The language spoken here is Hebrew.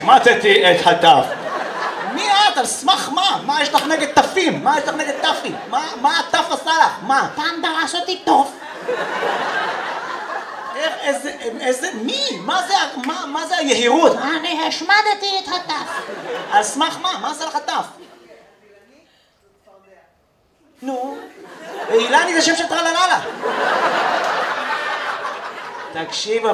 השמטתי את הטף. מי את? על סמך מה? מה יש לך נגד טפים? מה יש לך נגד טפים? מה הטף עשה לך? מה? פעם דרש אותי טוב. איך, מי? מה זה היהירות? אני השמדתי את הטף. על סמך מה? מה עשה לך טף? נו, אילני זה שם של טרלללה. תקשיב,